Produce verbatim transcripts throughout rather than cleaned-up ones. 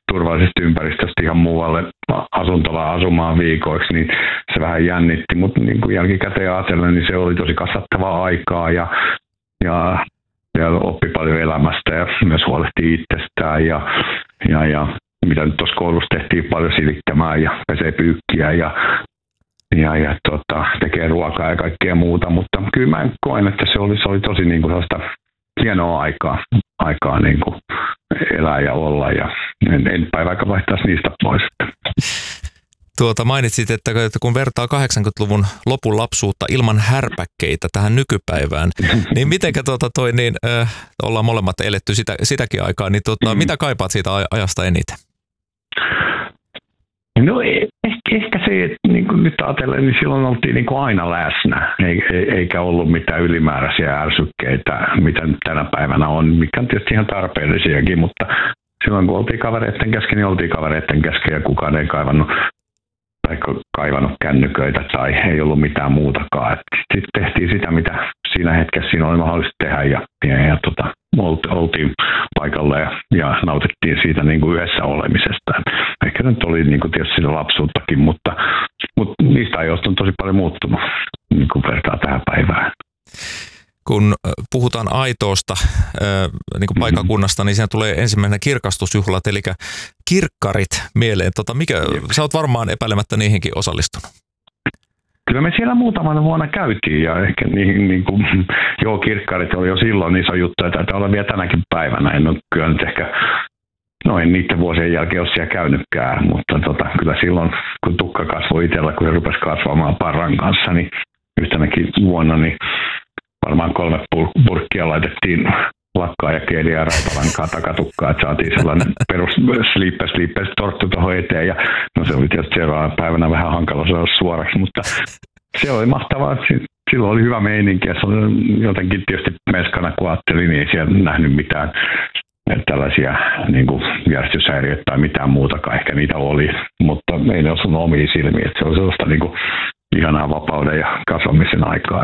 turvallisesta ympäristöstä ihan muualle asuntolaan asumaan viikoiksi, niin se vähän jännitti, mutta niin kuin jälkikäteen ajatellen, niin se oli tosi kasvattavaa aikaa ja, ja, ja oppi paljon elämästä ja myös huolehtii itsestään ja, ja, ja mitä nyt tuossa koulussa tehtiin paljon silittämään ja pesee pyykkiä ja, ja, ja tota, tekee ruokaa ja kaikkea muuta, mutta kyllä mä koen, että se oli, se oli tosi niin kuin sellaista hienoa aikaa, aikaa niin kuin elää ja olla ja en, en päivä vaihtaisi niistä pois. Tuota, mainitsit, että kun vertaa kahdeksankymmentäluvun lopun lapsuutta ilman härpäkkeitä tähän nykypäivään, niin mitenkä tuota toi, niin äh, ollaan molemmat eletty sitä, sitäkin aikaa, niin tuota, mm. mitä kaipaat siitä ajasta eniten? No ehkä, ehkä se, että niin kuin nyt ajatellen, niin silloin oltiin niin kuin aina läsnä, eikä ollut mitään ylimääräisiä ärsykkeitä, mitä nyt tänä päivänä on, mikä on tietysti ihan tarpeellisiakin, mutta silloin kun oltiin kavereiden kesken, niin oltiin kavereiden kesken ja kukaan ei kaivannut, tai kaivannut kännyköitä tai ei ollut mitään muutakaan. Sitten tehtiin sitä, mitä siinä hetkessä siinä oli mahdollista tehdä ja, ja, ja tota, oltiin paikalle ja, ja nautittiin siitä niin kuin yhdessä olemisesta. Ehkä nyt oli niin kuin tietysti sitä lapsuuttakin, mutta, mutta niistä ajoista on tosi paljon muuttunut, niin kuin vertaa tähän päivään. Kun puhutaan Aitoosta, niin kuin paikakunnasta, niin siinä tulee ensimmäisenä kirkastusjuhlat, eli kirkkarit mieleen. Tota, mikä, sä oot varmaan epäilemättä niihinkin osallistunut. Kyllä me siellä muutamana vuonna käytiin ja ehkä niin, niin kuin, joo, kirkkarit oli jo silloin iso juttu ja taitaa olla vielä tänäkin päivänä. En ole kyllä nyt ehkä, no en niiden vuosien jälkeen ole siellä käynytkään, mutta tota, kyllä silloin kun tukka kasvoi itsellä, kun se rupesi kasvamaan parran kanssa, niin yhtenäkin vuonna, niin varmaan kolme purkkia laitettiin lakkaa ja keeliä ja rautalankaa takatukkaa, että saatiin sellainen perus sleepers, sleepers torttu tuohon eteen. Ja no se oli tietysti seuraavana päivänä vähän hankala saada suoraksi, mutta se oli mahtavaa. Silloin oli hyvä meininki ja se oli jotenkin tietysti meskana, kun ajattelin, niin ei siellä nähnyt mitään tällaisia niin kuin järjestyshäiriöitä tai mitään muutakaan. Ehkä niitä oli, mutta ei ne osunut omiin silmiin. Että se oli sellaista niin kuin ihanaa vapauden ja kasvamisen aikaa.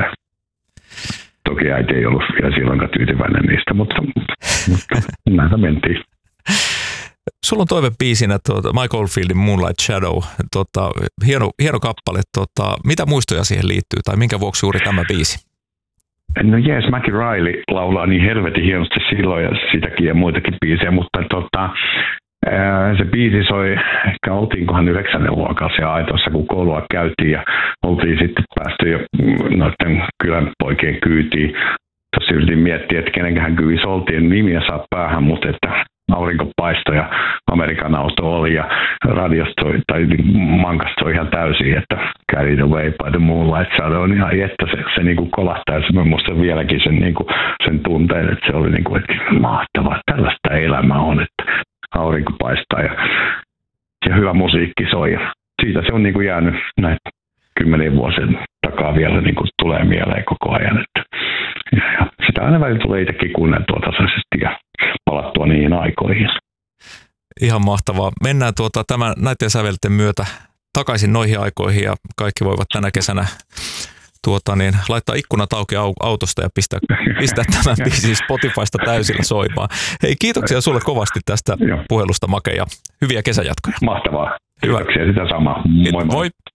Toki äiti ei ollut vielä silloinkaan tyytyväinen niistä, mutta, mutta näitä mentiin. Sulla on toivebiisinä tuota Mike Oldfieldin Moonlight Shadow. Tuota, hieno, hieno kappale. Tuota, mitä muistoja siihen liittyy tai minkä vuoksi juuri tämä biisi? No jees, Mackie Riley laulaa niin helvetin hienosti silloin ja sitäkin ja muitakin biisejä, mutta tota, se biisi soi, ehkä oltiinkohan yhdeksännen luokassa ja Aitossa, kun koulua käytiin ja oltiin sitten päästy jo noiden kylän poikien kyytiin. Tuossa yritin miettiä, että kenenkähän kyvissä oltiin, nimiä saa päähän, mutta että aurinko paistoi ja Amerikan auto oli ja radiosta soi, tai mankasta soi ihan täysin, että carried away by the moonlight shadow, niin ihan että se, se niin kuin kolahtaa, ja mä muistan vieläkin sen, niin kuin, sen tunteen, että se oli niin kuin, että mahtavaa, tällaista elämää on, että aurinko paistaa ja, ja hyvä musiikki soi. Ja siitä se on niin kuin jäänyt näitä kymmenien vuosien takaa vielä niin kuin tulee mieleen koko ajan. Että, ja, ja sitä aina välillä tulee itsekin kuunneltua tasaisesti ja palattua niihin aikoihin. Ihan mahtavaa. Mennään tuota, tämän, näiden sävelten myötä takaisin noihin aikoihin ja kaikki voivat tänä kesänä tuota, niin, laittaa ikkunat auki autosta ja pistää, pistää tämän biisin Spotifysta täysillä soimaan. Hei, kiitoksia sulle kovasti tästä puhelusta, Make, ja hyviä kesäjatkoja. Mahtavaa. Hyväksiä sitä samaa. Moi moi. moi.